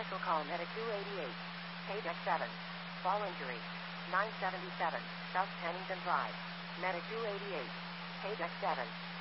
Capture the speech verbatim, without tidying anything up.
Special call Medic two eighty-eight. Page X seven. Fall injury. nine seventy-seven. South Pennington Drive. Medic two eighty-eight. Page X seven.